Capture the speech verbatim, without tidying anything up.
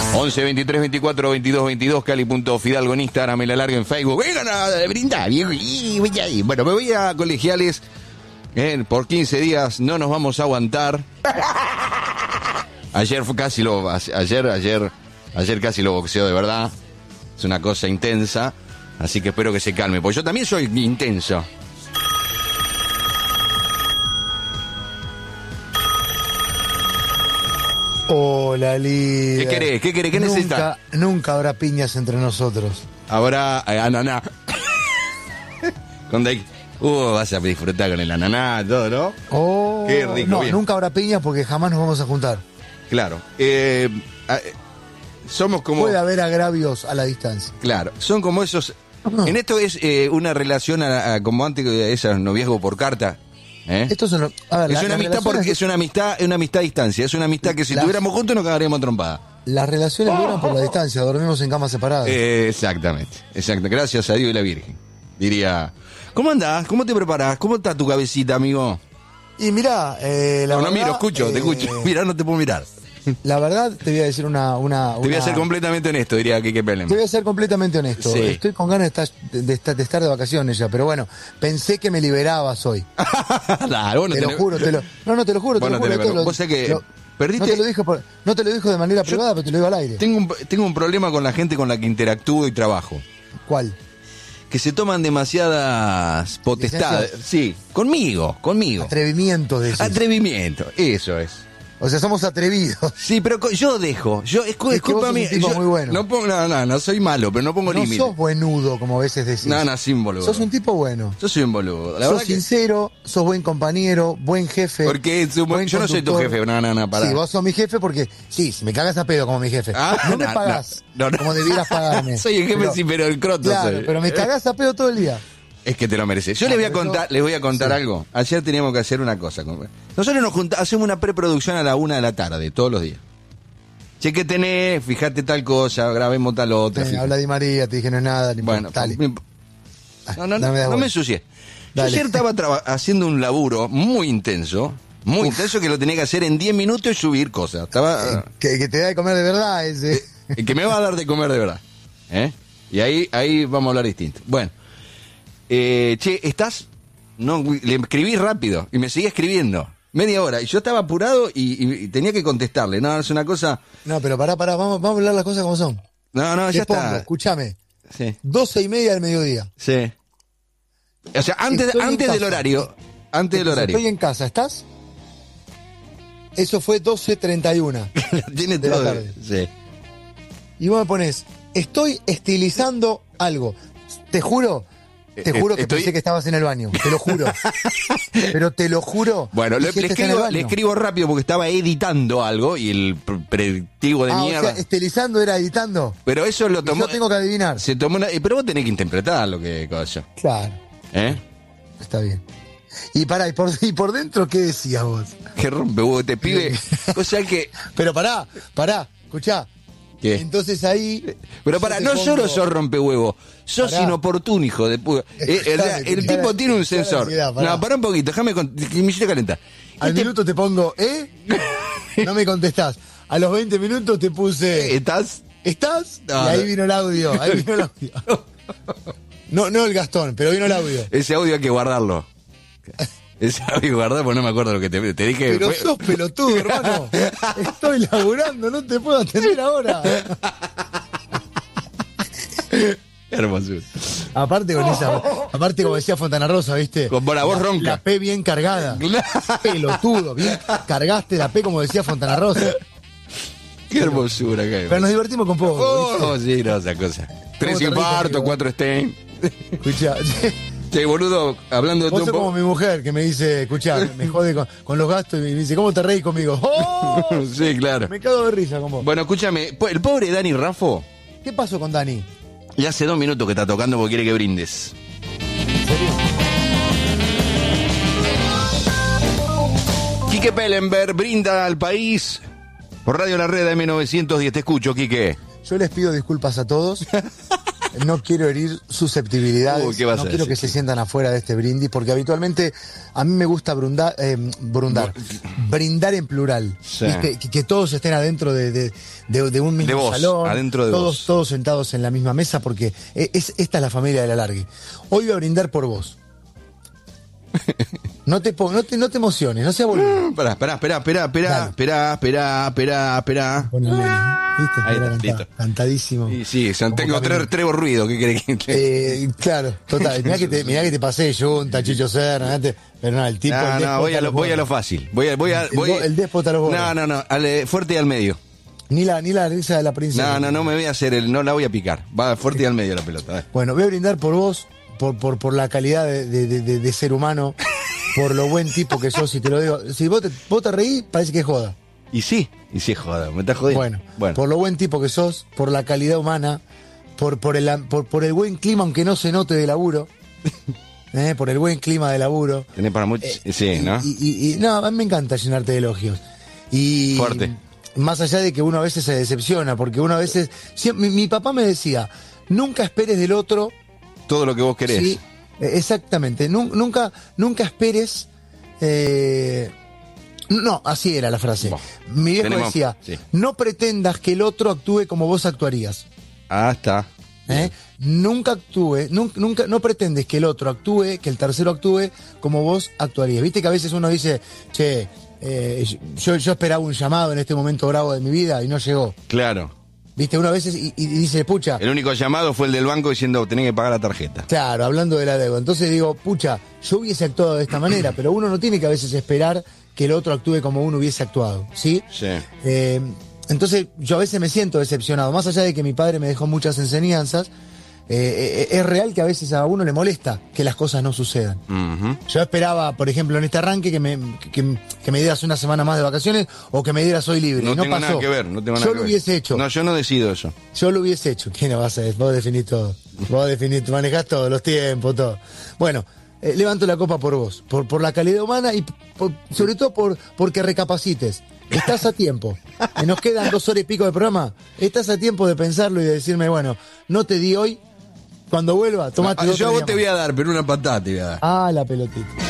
once, veintitrés, veinticuatro, veintidós, veintidós, Cali.Fidalgo en Instagram, el alargue en Facebook. Vengan a brindar, viejo. Bueno, me voy a Colegiales. Eh, por quince días no nos vamos a aguantar. Ayer fue casi lo... Ayer, ayer, ayer casi lo boxeo de verdad. Es una cosa intensa. Así que espero que se calme. Porque yo también soy intenso. Hola, líder. ¿Qué querés? ¿Qué querés? ¿Qué nunca, necesitas? Nunca habrá piñas entre nosotros. Ahora, eh, ananá. Cuando hay... Uh, vas a disfrutar con el ananá, todo, ¿no? Oh, qué rico. No, bien. nunca habrá piñas porque jamás nos vamos a juntar. Claro. Eh, eh, somos como... Puede haber agravios a la distancia. Claro, son como esos... En esto es eh, una relación a, a, como antes de ese noviazgo por carta. ¿eh? Esto es una, a ver, es la, una las amistad porque relaciones- es una amistad, es una amistad a distancia. Es una amistad que si Las- estuviéramos juntos nos cagaríamos trompada. Las relaciones duran por la distancia, dormimos en camas separadas. Eh, exactamente, exacto. Gracias a Dios y la Virgen. Diría, ¿cómo andás? ¿Cómo te preparás? ¿Cómo está tu cabecita, amigo? Y mirá, eh, la no, verdad... no miro, escucho, eh, te escucho. Mira, no te puedo mirar. La verdad, te voy a decir una... una, Te voy a una- ser completamente honesto, diría Kike Pelem. Te voy a ser completamente honesto. Sí. Estoy con ganas de estar, de, estar, de estar de vacaciones ya, pero bueno, pensé que me liberabas hoy. Claro, bueno, Te lo tenés- juro, te lo... No, no, te lo juro, te Bueno, lo juro. te lo- esto lo- vos sabés que lo- perdiste- No te lo dijo, por- no te lo dijo de manera Yo- privada, pero te lo digo al aire. Tengo un, tengo un problema con la gente con la que interactúo y trabajo. ¿Cuál? Que se toman demasiadas potestades. Licencias. Sí, conmigo, conmigo. Atrevimientos de eso. Atrevimiento, eso es. O sea, somos atrevidos. Sí, pero co- yo dejo. Yo, es, cu- Es es que vos culpa sos un mía. tipo Yo muy bueno. No, pongo, no, no, no, soy malo, pero no pongo No límites. sos buenudo, como a veces decís. No, no, sin boludo. Sos un tipo bueno. Yo soy un boludo. La sos verdad que... sincero, sos buen compañero, buen jefe. Porque es un buen- buen yo no soy tu conductor. jefe, no, no, no, pará. Sí, vos sos mi jefe porque, sí, me cagas a pedo como mi jefe. Ah, no me no, pagás no, no. como debieras pagarme. Soy el jefe, Pero- sí, pero el croto Claro, soy. pero me cagás a pedo todo el día. Es que te lo mereces. Yo Ah, les voy a pero contar, yo- les voy a contar sí. algo. Ayer teníamos que hacer una cosa. Nosotros nos juntamos, hacemos una preproducción a la una de la tarde, todos los días. Che, ¿qué tenés? Fíjate tal cosa, grabemos tal otra. Sí, fíjate. habla Di María, te dije no es nada. Ni Bueno, dale. me- no, no, no, Dame de no vuelta. me ensucié. Yo Dale. ayer estaba traba- haciendo un laburo muy intenso, muy intenso, que lo tenía que hacer en diez minutos y subir cosas. Estaba... Eh, que, que te da de comer de verdad ese. El que me va a dar de comer de verdad. ¿eh? Y ahí, ahí vamos a hablar distinto. Bueno, eh, che, ¿estás? No, le escribí rápido y me seguía escribiendo. Media hora. Y yo estaba apurado y, y- y tenía que contestarle. No, es una cosa... No, pero pará, pará, vamos, vamos a hablar las cosas como son. No, no, Te ya pongo, está. escúchame, Sí, doce y media del mediodía. sí. O sea, antes, Estoy en antes del casa. horario. Antes del horario. Estoy en casa, ¿estás? Eso fue doce treinta y uno. Tiene de la todo. tarde. Sí. Y vos me pones, estoy estilizando algo. Te juro, te Eh, juro que estoy- pensé que estabas en el baño. Te lo juro. Pero te lo juro. Bueno, le, dije, le "Está en el escribo, baño". le escribo rápido porque estaba editando algo y el pr- predictivo de Ah, mierda. o sea, estilizando era editando. Pero eso lo Y tomó. yo tengo que adivinar. Se tomó una, eh, pero vos tenés que interpretar lo que cosa. Claro, ¿Eh? está bien. Y pará, ¿y por, y por dentro qué decías vos? Que rompe huevo te pide. O sea que. Pero pará, pará, escuchá. ¿Qué? Entonces ahí... Pero para, yo te no pongo- solo sos rompehuevo, sos Pará. inoportuno, hijo de puta. Eh, o sea, Escuchame, el escuchame, tipo tiene un escuchame la sensor. ansiedad, pará. No, pará un poquito, déjame con, que me hiciste calentar. Al Este- minuto te pongo, ¿eh? No me contestás. A los veinte minutos te puse, ¿Estás? ¿estás? No, y ahí no. vino el audio, ahí vino el audio. No, no el Gastón, pero vino el audio. Ese audio hay que guardarlo. Ese audio hay que guardarlo porque no me acuerdo lo que te, te dije. Pero fue- sos pelotudo, hermano. Estoy laburando, no te puedo atender ahora. Qué hermosura. Aparte con esa, aparte como decía Fontana Rosa, ¿viste? Con la voz ronca. La P bien cargada. Pelotudo, bien cargaste la P como decía Fontana Rosa. Qué hermosura que hay. Pero nos divertimos con poco, ¿viste? Oh, sí, no, esa cosa. Tres te reís infartos, conmigo? cuatro Stein. Escuchá, Che, boludo, hablando de vos todo sos un como poco. mi mujer que me dice, escuchá, me jode con, con los gastos y me dice, ¿cómo te reís conmigo? ¡Oh! Sí, claro. Me cago de risa con vos. Bueno, escúchame, po- el pobre Dani Raffo, ¿Qué pasó con Dani? ya hace dos minutos que está tocando porque quiere que brindes. ¿En serio? Quique Pellenberg brinda al país por Radio La Red M novecientos diez. Te escucho, Quique. Yo les pido disculpas a todos no quiero herir susceptibilidades, Uy, ¿qué vas no a quiero decir? que se sientan afuera de este brindis, porque habitualmente a mí me gusta brundar, eh, brundar, brindar en plural, Sí. ¿viste? Que, que todos estén adentro de, de, de, de un mismo De vos, salón, adentro de todos, vos. todos sentados en la misma mesa, porque es, esta es la familia del alargue. Hoy voy a brindar por vos. No te, po- no te, no te emociones, no seas boludo. Esperá, esperá, esperá, esperá, esperá, Dale. esperá, esperá, esperá, esperá. Con el nene, ¿viste? Ahí Era está, canta- listo. Cantadísimo. Y sí, Como tengo camino. tres, trevo ruido, ¿qué querés que te... Eh, claro, total. Mirá que te, mirá que te pasé Junta, Chicho Serna, ¿viste? Pero no, el tipo. No, el no, déspota voy a, lo, los voy a lo borra. fácil. Voy a, voy a, El voy... bo- el déspota los No, borra. no, no, al, eh, fuerte y al medio. Ni la, ni la risa de la princesa. No, no, no me voy a hacer el, no la voy a picar. Va fuerte y al medio la pelota. dale. Bueno, voy a brindar por vos, por, por, por la calidad de, de, de- de- de ser humano, por lo buen tipo que sos, y te lo digo. Si vos te, vos te reís, parece que es joda. Y sí, y sí, joda, me estás jodiendo. Bueno, bueno. por lo buen tipo que sos, por la calidad humana, por, por, el, am- por, por el buen clima, aunque no se note de laburo. eh, por el buen clima de laburo. Tenés para muchos, Eh, sí, ¿no? Y, y- y- no, a mí me encanta llenarte de elogios. Y Fuerte. más allá de que uno a veces se decepciona, porque uno a veces... siem- mi, mi papá me decía, nunca esperes del otro... Todo lo que vos querés. Sí, eh, exactamente. Nun- nunca, nunca esperes... eh, no, así era la frase. Bueno, Mi viejo tenemos- decía, sí. no pretendas que el otro actúe como vos actuarías. Ah, está. ¿eh? Nunca actúe, nunca, nunca, no pretendes que el otro actúe, que el tercero actúe como vos actuarías. Viste que a veces uno dice, che, eh, yo, yo esperaba un llamado en este momento bravo de mi vida y no llegó. Claro. Viste, uno a veces y, y dice, pucha, El único llamado fue el del banco diciendo tenés que pagar la tarjeta. claro, hablando de la deuda. Entonces digo, pucha, yo hubiese actuado de esta manera, pero uno no tiene que a veces esperar que el otro actúe como uno hubiese actuado, ¿sí? Sí. Eh, entonces yo a veces me siento decepcionado, más allá de que mi padre me dejó muchas enseñanzas, eh, eh, es real que a veces a uno le molesta que las cosas no sucedan. Ujú. Yo esperaba, por ejemplo, en este arranque que me, que, que me dieras una semana más de vacaciones o que me dieras hoy libre. No, No, tengo pasó. nada que ver, no tengo nada Yo que lo ver. hubiese hecho. No, yo no decido eso. Yo lo hubiese hecho. ¿Qué no vas a hacer? Vos definís todo. Vos definís, manejás todo, los tiempos, todo. Bueno, eh, levanto la copa por vos, por, por la calidad humana y por- sobre todo por porque recapacites. Estás a tiempo. Eh, Nos quedan dos horas y pico de programa. Estás a tiempo de pensarlo y de decirme, bueno, no te di hoy. Cuando vuelva, tomate Ah, dos yo a tres vos te días voy a dar, pero una patada te voy a dar. más. Ah, la pelotita.